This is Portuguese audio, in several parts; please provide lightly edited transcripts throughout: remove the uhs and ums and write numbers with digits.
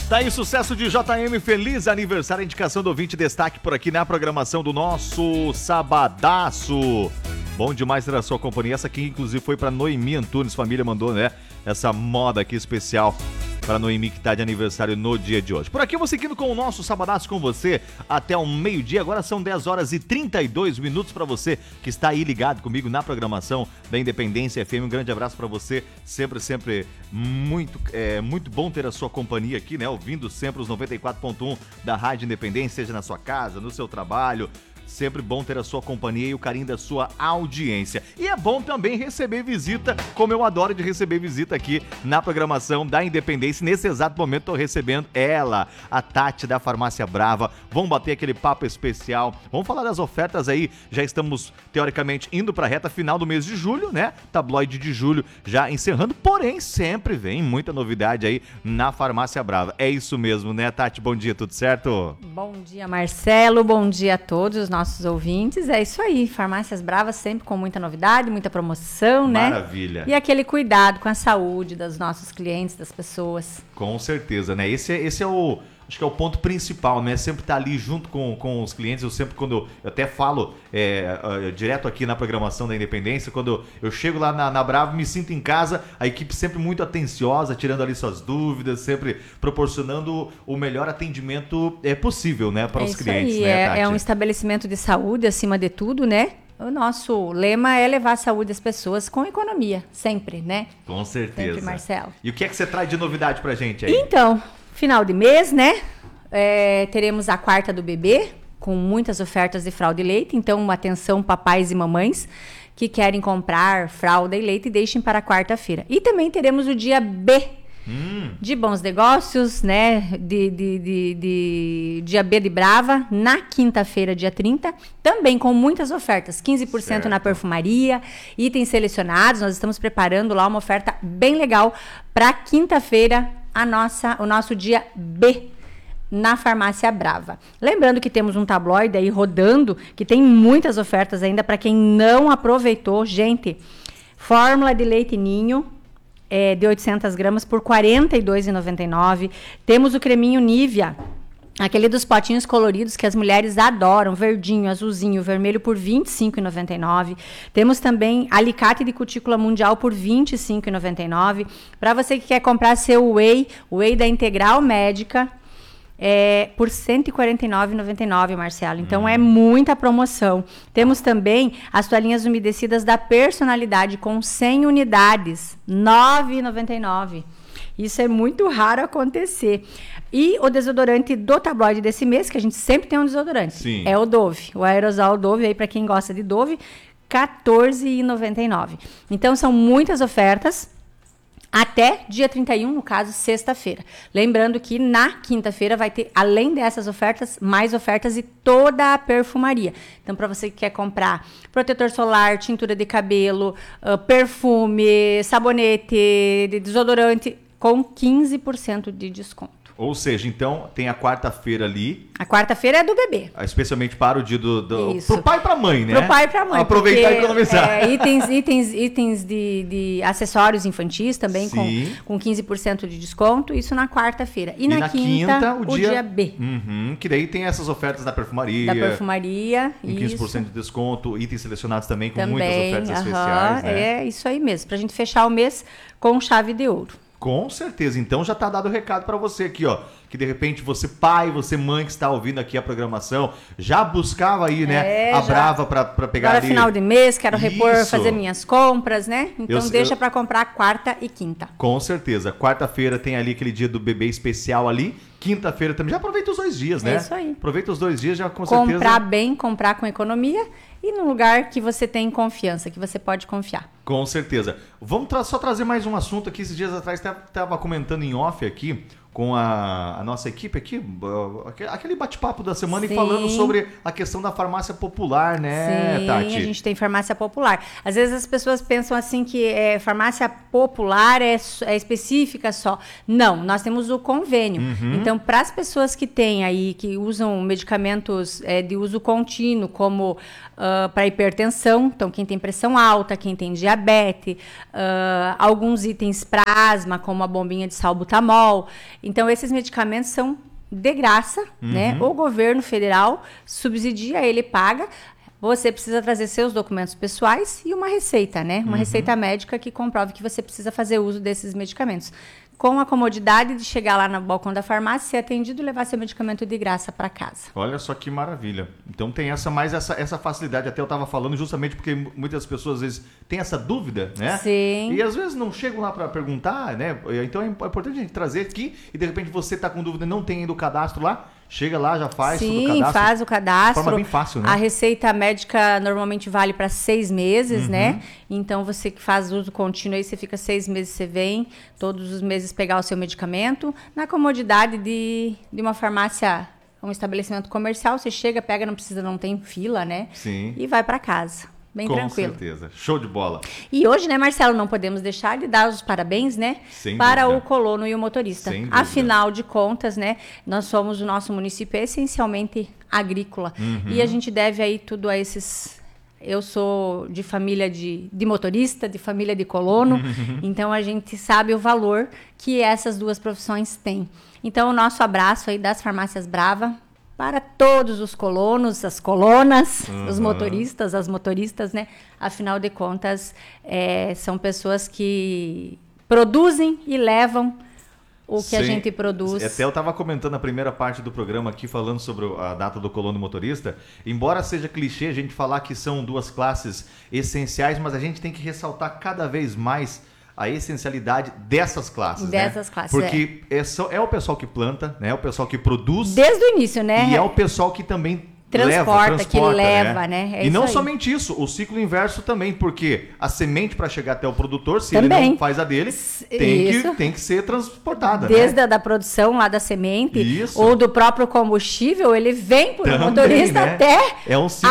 Tá aí, sucesso de JM, feliz aniversário, indicação do ouvinte, destaque por aqui na programação do nosso Sabadaço. Bom demais ter a sua companhia, essa aqui inclusive foi pra Noemi Antunes, família mandou, né, essa moda aqui especial para Noemi, que tá de aniversário no dia de hoje. Por aqui eu vou seguindo com o nosso Sabadaço com você até o meio-dia. Agora são 10 horas e 32 minutos para você que está aí ligado comigo na programação da Independência FM. Um grande abraço para você, sempre muito bom ter a sua companhia aqui, né? Ouvindo sempre os 94.1 da Rádio Independência, seja na sua casa, no seu trabalho. Sempre bom ter a sua companhia e o carinho da sua audiência. E é bom também receber visita, como eu adoro de receber visita aqui na programação da Independência. Nesse exato momento estou recebendo ela, a Tati da Farmácia Brava. Vamos bater aquele papo especial. Vamos falar das ofertas aí. Já estamos, teoricamente, indo para a reta final do mês de julho, né? Tabloide de julho já encerrando. Porém, sempre vem muita novidade aí na Farmácia Brava. É isso mesmo, né, Tati? Bom dia, tudo certo? Bom dia, Marcelo. Bom dia a todos os nossos ouvintes. É isso aí, Farmácias Bravas sempre com muita novidade, muita promoção, né? Maravilha. E aquele cuidado com a saúde dos nossos clientes, das pessoas. Com certeza, né? Esse é o... Acho que é o ponto principal, né? Sempre estar ali junto com os clientes. Eu sempre, quando eu até falo direto aqui na programação da Independência, quando eu chego lá na Bravo, me sinto em casa, a equipe sempre muito atenciosa, tirando ali suas dúvidas, sempre proporcionando o melhor atendimento possível, né? Para os clientes, né, Tati? É um estabelecimento de saúde acima de tudo, né? O nosso lema é levar a saúde às pessoas com economia, sempre, né? Com certeza. Sempre, Marcelo. E o que é que você traz de novidade pra gente aí? Então, final de mês, né? Teremos a quarta do bebê, com muitas ofertas de fralda e leite. Então, atenção, papais e mamães que querem comprar fralda e leite, deixem para quarta-feira. E também teremos o dia B de bons negócios, né? Dia B de Brava, na quinta-feira, dia 30. Também com muitas ofertas, 15% certo. Na perfumaria, itens selecionados. Nós estamos preparando lá uma oferta bem legal para quinta-feira, o nosso dia B na Farmácia Brava. Lembrando que temos um tabloide aí rodando, que tem muitas ofertas ainda para quem não aproveitou. Gente, fórmula de leite ninho de 800 gramas por R$ 42,99. Temos o creminho Nivea, aquele dos potinhos coloridos que as mulheres adoram, verdinho, azulzinho, vermelho por R$ 25,99. Temos também alicate de cutícula mundial por R$ 25,99. Para você que quer comprar seu whey da Integral Médica, por R$ 149,99, Marcelo. Então, é muita promoção. Temos também as toalhinhas umedecidas da Personalidade com 100 unidades, R$ 9,99. Isso é muito raro acontecer. E o desodorante do tabloide desse mês, que a gente sempre tem um desodorante, sim, é o Dove. O aerosol Dove, aí para quem gosta de Dove, R$ 14,99. Então, são muitas ofertas. Até dia 31, no caso, sexta-feira. Lembrando que na quinta-feira vai ter, além dessas ofertas, mais ofertas e toda a perfumaria. Então, para você que quer comprar protetor solar, tintura de cabelo, perfume, sabonete, desodorante, com 15% de desconto. Ou seja, então, tem a quarta-feira ali. A quarta-feira é do bebê. Especialmente para o dia pro pai e pra mãe, né? Pro pai e pra mãe. Aproveitar e economizar. Itens de acessórios infantis também com 15% de desconto. Isso na quarta-feira. E na quinta, o dia B. Que daí tem essas ofertas da perfumaria. Da perfumaria, com 15% de desconto. Itens selecionados também com muitas ofertas especiais, né? É isso aí mesmo. Pra gente fechar o mês com chave de ouro. Com certeza. Então já tá dado o recado para você aqui, ó. Que de repente você pai, você mãe que está ouvindo aqui a programação, já buscava aí, né, a Brava para pegar agora ali. Final de mês, quero repor, fazer minhas compras, né? Então deixa para comprar quarta e quinta. Com certeza. Quarta-feira tem ali aquele dia do bebê especial ali. Quinta-feira também. Já aproveita os 2 dias, né? É isso aí. Aproveita os 2 dias já com certeza. Comprar bem, comprar com economia e num lugar que você tem confiança, que você pode confiar. Com certeza. Vamos só trazer mais um assunto aqui. Esses dias atrás estava comentando em off aqui com a nossa equipe aqui, aquele bate-papo da semana. Sim. E falando sobre a questão da farmácia popular, né, sim, Tati? A gente tem farmácia popular. Às vezes as pessoas pensam assim que farmácia popular é específica só. Não, nós temos o convênio. Então, para as pessoas que têm aí, que usam medicamentos de uso contínuo, como para hipertensão, então quem tem pressão alta, quem tem diabetes, alguns itens para asma, como a bombinha de salbutamol. Então, esses medicamentos são de graça, né? O governo federal subsidia, ele paga. Você precisa trazer seus documentos pessoais e uma receita, né? Uma receita médica que comprove que você precisa fazer uso desses medicamentos. Com a comodidade de chegar lá no balcão da farmácia, ser atendido e levar seu medicamento de graça para casa. Olha só que maravilha. Então tem essa facilidade. Até eu estava falando justamente porque muitas pessoas às vezes têm essa dúvida, né? Sim. E às vezes não chegam lá para perguntar, né? Então é importante a gente trazer aqui e de repente você está com dúvida e não tem ainda o cadastro lá. Chega lá, já faz tudo o cadastro. Sim, faz o cadastro. De forma bem fácil, né? A receita médica normalmente vale para 6 meses, né? Então, você que faz uso contínuo aí, você fica 6 meses, você vem todos os meses pegar o seu medicamento. Na comodidade de uma farmácia, um estabelecimento comercial, você chega, pega, não tem fila, né? Sim. E vai para casa. Bem tranquilo. Com certeza. Show de bola. E hoje, né, Marcelo, não podemos deixar de dar os parabéns, né, para o colono e o motorista. Sem dúvida. Afinal de contas, né, o nosso município é essencialmente agrícola. E a gente deve aí tudo a esses... Eu sou de família de motorista, de família de colono, então a gente sabe o valor que essas duas profissões têm. Então, o nosso abraço aí das Farmácias Brava, para todos os colonos, as colonas, os motoristas, as motoristas, né? Afinal de contas, são pessoas que produzem e levam o que a gente produz. Até eu estava comentando na primeira parte do programa aqui, falando sobre a data do colono motorista. Embora seja clichê a gente falar que são duas classes essenciais, mas a gente tem que ressaltar cada vez mais a essencialidade dessas classes, Dessas classes, porque é o pessoal que planta, né? É o pessoal que produz. Desde o início, né? E é o pessoal que também transporta, que leva, né? E não somente isso, o ciclo inverso também, porque a semente para chegar até o produtor, se ele não faz a dele, tem que ser transportada. Desde a da produção lá da semente, ou do próprio combustível, ele vem por motorista, né? Até um ciclo...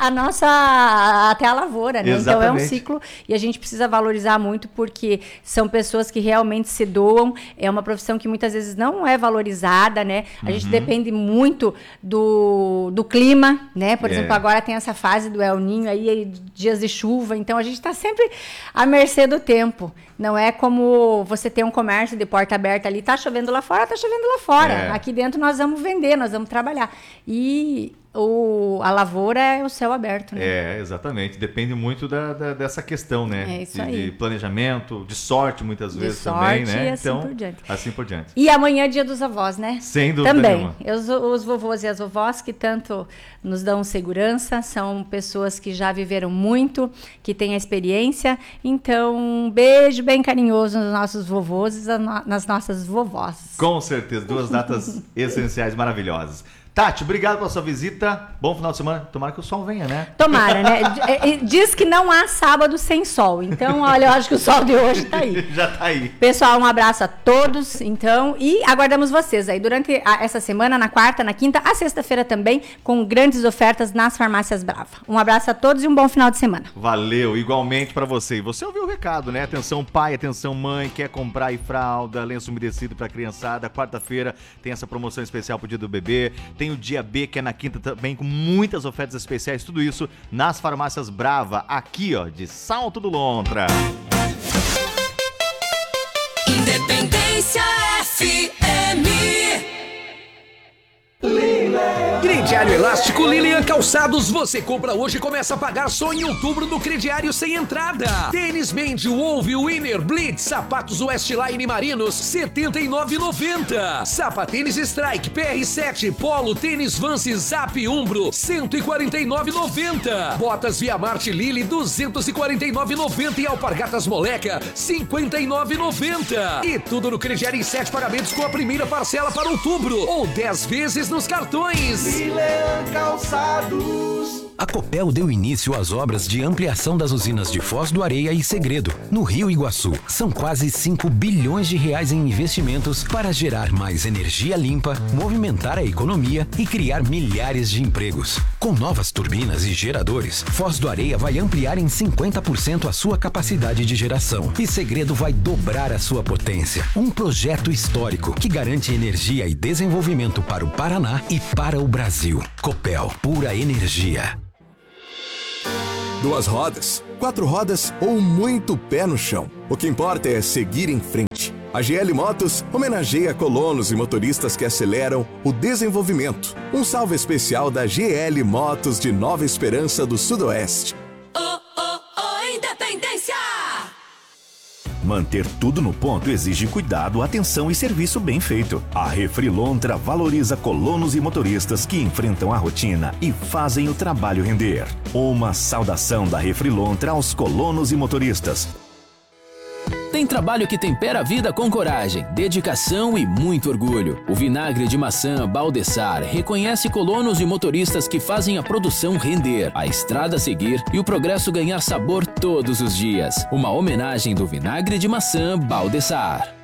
até a lavoura, né? Exatamente. Então é um ciclo e a gente precisa valorizar muito, porque são pessoas que realmente se doam, é uma profissão que muitas vezes não é valorizada, né? A gente depende muito do clima, né? Por exemplo, agora tem essa fase do El Niño aí, dias de chuva, então a gente está sempre à mercê do tempo. Não é como você ter um comércio de porta aberta ali, tá chovendo lá fora, Aqui dentro nós vamos vender, nós vamos trabalhar. E a lavoura é o céu aberto, né? Exatamente. Depende muito dessa questão, né? É isso aí. De planejamento, de sorte muitas vezes também, né? E assim por diante. Assim por diante. E amanhã é dia dos avós, né? Sem dúvida nenhuma. Também. Os vovôs e as vovós que tanto nos dão segurança, são pessoas que já viveram muito, que têm a experiência. Então, um beijo bem carinhoso nos nossos vovôs e nas nossas vovós. Com certeza, duas datas essenciais maravilhosas. Tati, obrigado pela sua visita. Bom final de semana. Tomara que o sol venha, né? Tomara, né? Diz que não há sábado sem sol. Então, olha, eu acho que o sol de hoje tá aí. Já tá aí. Pessoal, um abraço a todos, então. E aguardamos vocês aí durante essa semana, na quarta, na quinta, a sexta-feira também, com grandes ofertas nas Farmácias Brava. Um abraço a todos e um bom final de semana. Valeu, igualmente pra você. E você ouviu o recado, né? Atenção pai, atenção mãe, quer comprar aí fralda, lenço umedecido pra criançada. Quarta-feira tem essa promoção especial pro dia do bebê. Tem o dia B, que é na quinta também, com muitas ofertas especiais, tudo isso nas Farmácias Brava, aqui, ó, de Salto do Lontra. Independência FM. Crediário Elástico Lilian Calçados, você compra hoje e começa a pagar só em outubro no crediário sem entrada. Tênis Bend, Wolf, Winner, Blitz, sapatos Westline Marinos, R$ 79,90. Sapatênis Strike, PR7, Polo, tênis Vance, Zap, Umbro, R$ 149,90. Botas Via Marte Lili, R$ 249,90 e Alpargatas Moleca, R$ 59,90. E tudo no crediário em 7 pagamentos com a primeira parcela para outubro, ou 10 vezes nos cartões. Lilian Calçados. A Copel deu início às obras de ampliação das usinas de Foz do Areia e Segredo, no Rio Iguaçu. São quase 5 bilhões de reais em investimentos para gerar mais energia limpa, movimentar a economia e criar milhares de empregos. Com novas turbinas e geradores, Foz do Areia vai ampliar em 50% a sua capacidade de geração. E Segredo vai dobrar a sua potência. Um projeto histórico que garante energia e desenvolvimento para o Paraná e para o Brasil. Copel, pura energia. 2 rodas, 4 rodas ou muito pé no chão. O que importa é seguir em frente. A GL Motos homenageia colonos e motoristas que aceleram o desenvolvimento. Um salve especial da GL Motos de Nova Esperança do Sudoeste. Independência! Manter tudo no ponto exige cuidado, atenção e serviço bem feito. A Refrilontra valoriza colonos e motoristas que enfrentam a rotina e fazem o trabalho render. Uma saudação da Refrilontra aos colonos e motoristas. Tem trabalho que tempera a vida com coragem, dedicação e muito orgulho. O vinagre de maçã Baldessar reconhece colonos e motoristas que fazem a produção render, a estrada seguir e o progresso ganhar sabor todos os dias. Uma homenagem do vinagre de maçã Baldessar.